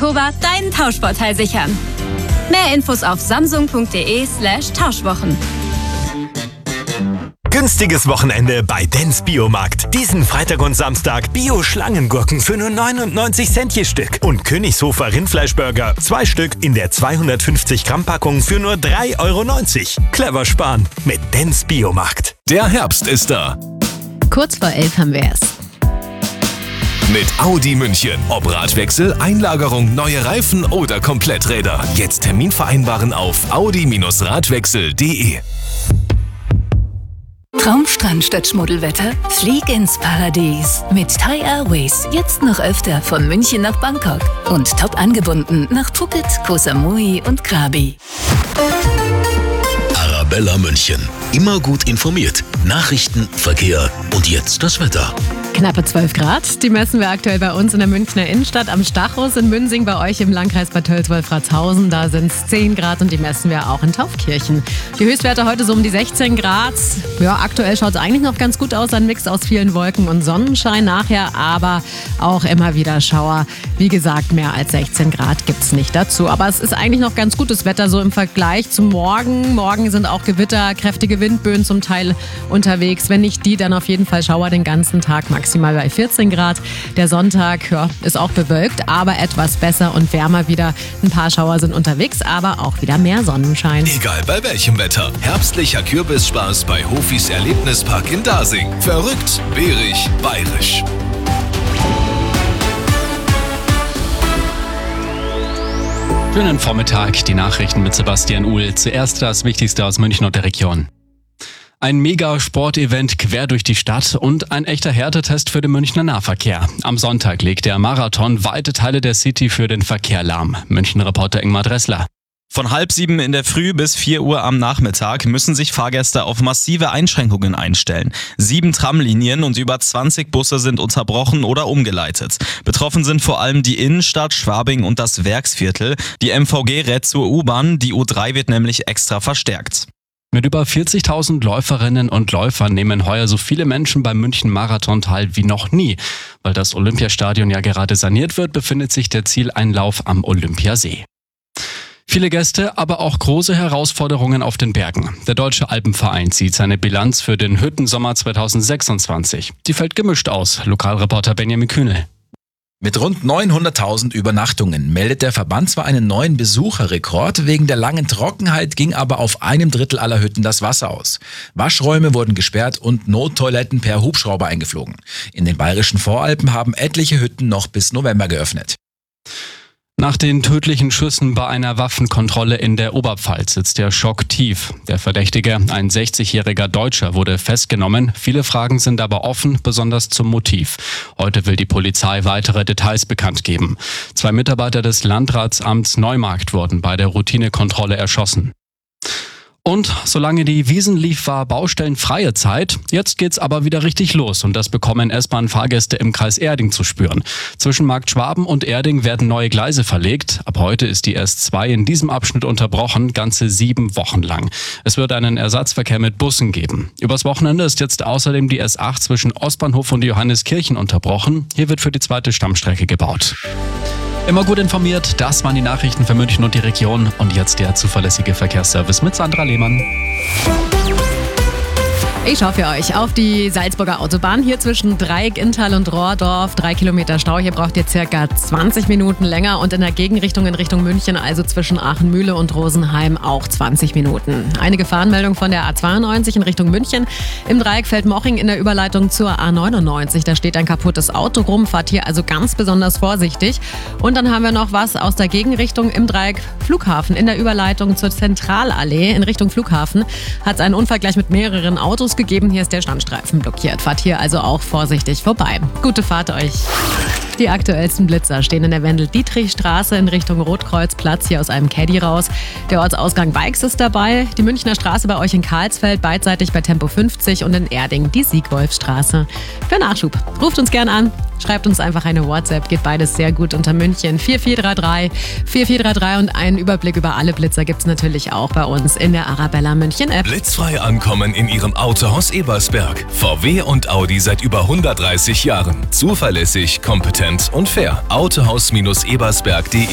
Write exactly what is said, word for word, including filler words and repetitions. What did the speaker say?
Oktober deinen Tauschvorteil sichern. Mehr Infos auf samsung.de slash Tauschwochen. Günstiges Wochenende bei Dens Biomarkt. Diesen Freitag und Samstag Bio-Schlangengurken für nur neunundneunzig Cent je Stück. Und Königshofer Rindfleischburger, zwei Stück in der zweihundertfünfzig Gramm Packung für nur drei Euro neunzig. Clever sparen mit Dens Biomarkt. Der Herbst ist da. Kurz vor elf haben wir es. Mit Audi München. Ob Radwechsel, Einlagerung, neue Reifen oder Kompletträder. Jetzt Termin vereinbaren auf audi Radwechsel punkt de. Traumstrand statt Schmuddelwetter? Flieg ins Paradies. Mit Thai Airways. Jetzt noch öfter von München nach Bangkok. Und top angebunden nach Phuket, Koh Samui und Krabi. Arabella München. Immer gut informiert. Nachrichten, Verkehr und jetzt das Wetter. Knappe zwölf Grad, die messen wir aktuell bei uns in der Münchner Innenstadt am Stachus in Münsing, bei euch im Landkreis Bad Tölz-Wolfratshausen. Da sind es zehn Grad und die messen wir auch in Taufkirchen. Die Höchstwerte heute so um die sechzehn Grad. Ja, aktuell schaut es eigentlich noch ganz gut aus, ein Mix aus vielen Wolken und Sonnenschein nachher, aber auch immer wieder Schauer. Wie gesagt, mehr als sechzehn Grad gibt es nicht dazu. Aber es ist eigentlich noch ganz gutes Wetter so im Vergleich zum Morgen. Morgen sind auch Gewitter, kräftige Windböen zum Teil unterwegs. Wenn nicht die, dann auf jeden Fall Schauer den ganzen Tag, maximal bei vierzehn Grad. Der Sonntag ja, ist auch bewölkt, aber etwas besser und wärmer wieder. Ein paar Schauer sind unterwegs, aber auch wieder mehr Sonnenschein. Egal bei welchem Wetter. Herbstlicher Kürbisspaß bei Hofis Erlebnispark in Dasing. Verrückt, bärig, bayerisch. Schönen Vormittag, die Nachrichten mit Sebastian Uhl. Zuerst das Wichtigste aus München und der Region. Ein Mega-Sportevent quer durch die Stadt und ein echter Härtetest für den Münchner Nahverkehr. Am Sonntag legt der Marathon weite Teile der City für den Verkehr lahm. München-Reporter Ingmar Dressler. Von halb sieben in der Früh bis vier Uhr am Nachmittag müssen sich Fahrgäste auf massive Einschränkungen einstellen. Sieben Tramlinien und über zwanzig Busse sind unterbrochen oder umgeleitet. Betroffen sind vor allem die Innenstadt, Schwabing und das Werksviertel. Die M V G rät zur U-Bahn, die U drei wird nämlich extra verstärkt. Mit über vierzigtausend Läuferinnen und Läufern nehmen heuer so viele Menschen beim München-Marathon teil wie noch nie. Weil das Olympiastadion ja gerade saniert wird, befindet sich der Zieleinlauf am Olympiasee. Viele Gäste, aber auch große Herausforderungen auf den Bergen. Der Deutsche Alpenverein zieht seine Bilanz für den Hüttensommer zweitausendsechsundzwanzig. Die fällt gemischt aus. Lokalreporter Benjamin Kühnel. Mit rund neunhunderttausend Übernachtungen meldet der Verband zwar einen neuen Besucherrekord, wegen der langen Trockenheit ging aber auf einem Drittel aller Hütten das Wasser aus. Waschräume wurden gesperrt und Nottoiletten per Hubschrauber eingeflogen. In den bayerischen Voralpen haben etliche Hütten noch bis November geöffnet. Nach den tödlichen Schüssen bei einer Waffenkontrolle in der Oberpfalz sitzt der Schock tief. Der Verdächtige, ein sechzigjähriger Deutscher, wurde festgenommen. Viele Fragen sind aber offen, besonders zum Motiv. Heute will die Polizei weitere Details bekannt geben. Zwei Mitarbeiter des Landratsamts Neumarkt wurden bei der Routinekontrolle erschossen. Und solange die Wiesn lief, war baustellenfreie Zeit. Jetzt geht's aber wieder richtig los und das bekommen S-Bahn-Fahrgäste im Kreis Erding zu spüren. Zwischen Markt Schwaben und Erding werden neue Gleise verlegt. Ab heute ist die S zwei in diesem Abschnitt unterbrochen, ganze sieben Wochen lang. Es wird einen Ersatzverkehr mit Bussen geben. Übers Wochenende ist jetzt außerdem die S acht zwischen Ostbahnhof und Johanneskirchen unterbrochen. Hier wird für die zweite Stammstrecke gebaut. Immer gut informiert, das waren die Nachrichten für München und die Region. Und jetzt der zuverlässige Verkehrsservice mit Sandra Lehmann. Ich schaue für euch auf die Salzburger Autobahn hier zwischen Dreieck, Inntal und Rohrdorf. Drei Kilometer Stau. Hier braucht ihr circa zwanzig Minuten länger und in der Gegenrichtung in Richtung München, also zwischen Aachen-Mühle und Rosenheim, auch zwanzig Minuten. Eine Gefahrenmeldung von der A zweiundneunzig in Richtung München. Im Dreieck Feldmoching in der Überleitung zur A neunundneunzig. Da steht ein kaputtes Auto rum. Fahrt hier also ganz besonders vorsichtig. Und dann haben wir noch was aus der Gegenrichtung im Dreieck Flughafen. In der Überleitung zur Zentralallee in Richtung Flughafen hat es einen Unfall gleich mit mehreren Autos gegeben. Hier ist der Standstreifen blockiert. Fahrt hier also auch vorsichtig vorbei. Gute Fahrt euch. Die aktuellsten Blitzer stehen in der Wendel-Dietrich-Straße in Richtung Rotkreuzplatz, hier aus einem Caddy raus. Der Ortsausgang Bikes ist dabei. Die Münchner Straße bei euch in Karlsfeld, beidseitig bei Tempo fünfzig und in Erding die Siegwolfstraße. Für Nachschub ruft uns gern an, schreibt uns einfach eine WhatsApp, geht beides sehr gut unter München. vier vier drei drei, vier vier drei drei und einen Überblick über alle Blitzer gibt's natürlich auch bei uns in der Arabella München App. Blitzfrei ankommen in Ihrem Autohaus Ebersberg. V W und Audi seit über hundertdreißig Jahren. Zuverlässig, kompetent und fair. Autohaus-ebersberg punkt de